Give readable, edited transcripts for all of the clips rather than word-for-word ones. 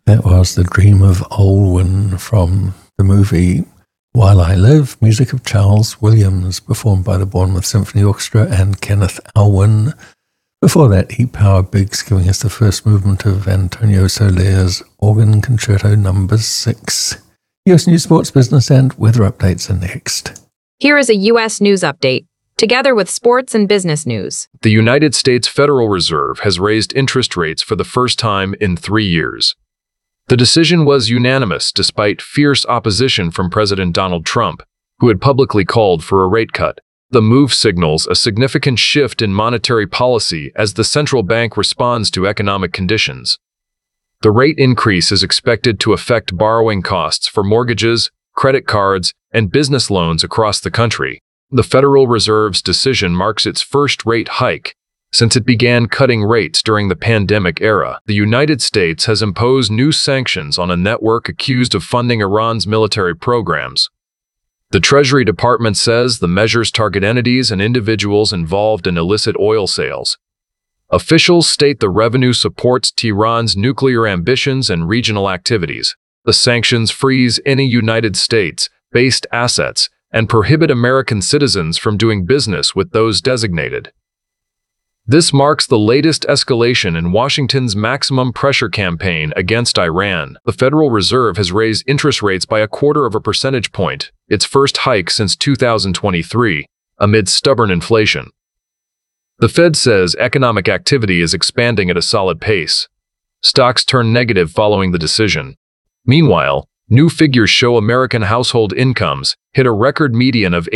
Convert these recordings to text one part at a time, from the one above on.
That was The Dream of Olwen from the movie While I Live, music of Charles Williams, performed by the Bournemouth Symphony Orchestra and Kenneth Alwyn. Before that, E-Power Biggs giving us the first movement of Antonio Soler's Organ Concerto No. 6. U.S. News, Sports, Business and Weather updates are next. Here is a U.S. news update, together with sports and business news. The United States Federal Reserve has raised interest rates for the first time in 3 years. The decision was unanimous despite fierce opposition from President Donald Trump, who had publicly called for a rate cut. The move signals a significant shift in monetary policy as the central bank responds to economic conditions. The rate increase is expected to affect borrowing costs for mortgages, credit cards, and business loans across the country. The Federal Reserve's decision marks its first rate hike since it began cutting rates during the pandemic era. The United States has imposed new sanctions on a network accused of funding Iran's military programs. The Treasury Department says the measures target entities and individuals involved in illicit oil sales. Officials state the revenue supports Tehran's nuclear ambitions and regional activities. The sanctions freeze any United States-based assets and prohibit American citizens from doing business with those designated. This marks the latest escalation in Washington's maximum pressure campaign against Iran. The Federal Reserve has raised interest rates by 0.25 percentage point, its first hike since 2023, amid stubborn inflation. The Fed says economic activity is expanding at a solid pace. Stocks turn negative following the decision. Meanwhile, new figures show American household incomes hit a record median of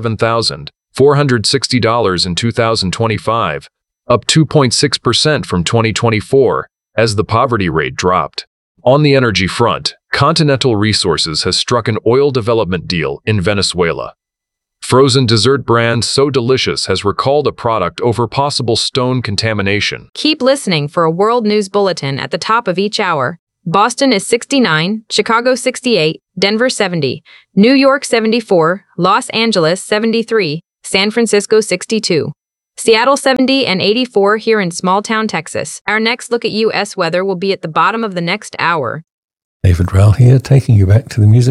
$87,460 in 2025, up 2.6% from 2024, as the poverty rate dropped. On the energy front, Continental Resources has struck an oil development deal in Venezuela. Frozen dessert brand So Delicious has recalled a product over possible stone contamination. Keep listening for a world news bulletin at the top of each hour. Boston is 69, Chicago 68, Denver 70, New York 74, Los Angeles 73, San Francisco 62. Seattle 70 and 84 here in small-town Texas. Our next look at U.S. weather will be at the bottom of the next hour. David Rowell here, taking you back to the music